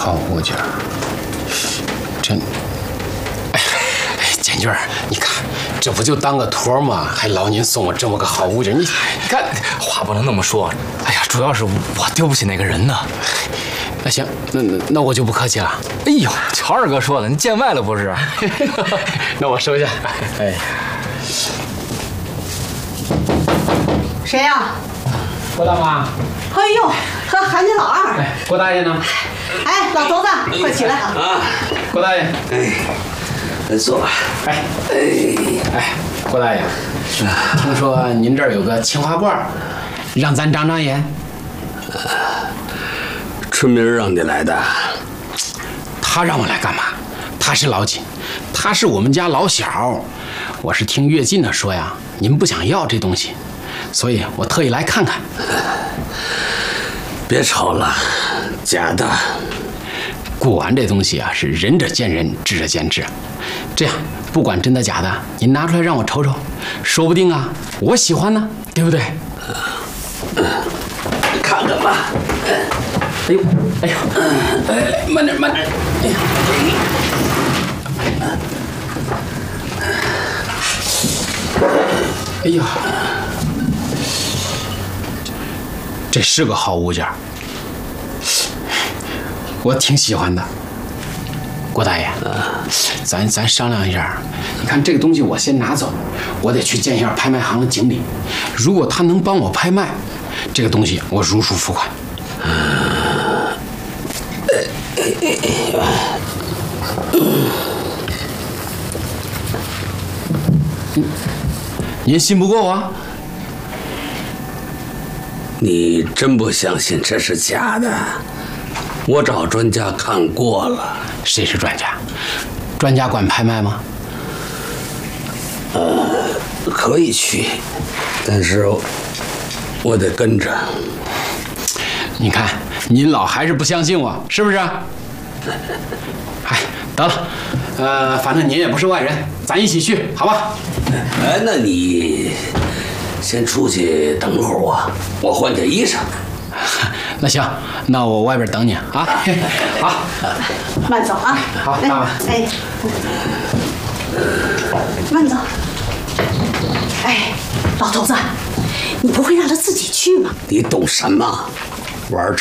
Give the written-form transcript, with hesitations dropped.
好物件，真。哎，建军，你看，这不就当个托吗？还劳您送我这么个好物件，你看， 话不能那么说。哎呀，主要是我丢不起那个人呢。 那行，那我就不客气了。 哎呦，乔二哥说的，你见外了不是？ 那我收下。哎， 谁呀？ 郭大妈。 哎呦，和喊你老二。 哎，郭大爷呢？ 哎，老头子，快起来啊！ 郭大爷。 哎，坐吧。 哎，郭大爷，听说您这儿有个青花罐，让咱长长眼。 春明让你来的。 他让我来干嘛？他是老几？他是我们家老小。我是听跃进的说呀，您不想要这东西，所以我特意来看看。 别吵了，假的。 古玩这东西啊，是仁者见仁，智者见智。这样，不管真的假的，您拿出来让我瞅瞅，说不定啊，我喜欢呢，对不对？ 看看吧。 哎呦，哎呦，慢点，慢点。哎呀，哎呀，这是个好物件，我挺喜欢的。郭大爷，咱商量一下，你看这个东西我先拿走，我得去见一下拍卖行的经理，如果他能帮我拍卖，这个东西我如数付款。您信不过我？ 你真不相信这是假的？我找专家看过了。 谁是专家？专家管拍卖吗？ 可以去，但是我得跟着。 你看，您老还是不相信我，是不是？哎，得了，反正您也不是外人，咱一起去，好吧？ 哎，那你先出去等会儿我换件衣裳。 那行，那我外边等你啊。好， 慢走啊。 好，大妈。 哎，慢走。哎，老头子，你不会让他自己去吗？ 你懂什么？玩